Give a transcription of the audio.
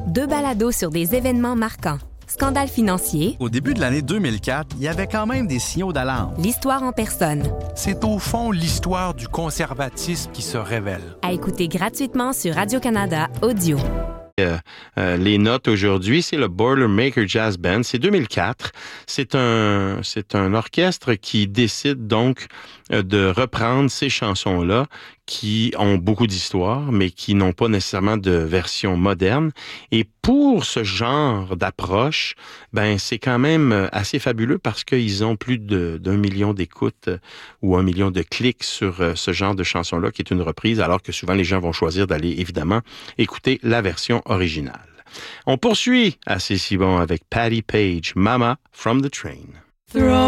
2 balados sur des événements marquants. Scandale financier. Au début de l'année 2004, il y avait quand même des signaux d'alarme. L'histoire en personne. C'est au fond l'histoire du conservatisme qui se révèle. À écouter gratuitement sur Radio-Canada Audio. Les notes aujourd'hui, c'est le Boilermaker Jazz Band. C'est 2004. C'est un orchestre qui décide donc de reprendre ces chansons-là qui ont beaucoup d'histoire, mais qui n'ont pas nécessairement de version moderne. Et pour ce genre d'approche, c'est quand même assez fabuleux parce qu'ils ont plus d'1 million d'écoutes ou 1 million de clics sur ce genre de chanson-là, qui est une reprise, alors que souvent les gens vont choisir d'aller, évidemment, écouter la version originale. On poursuit à C'est si bon avec Patti Page, Mama from the Train.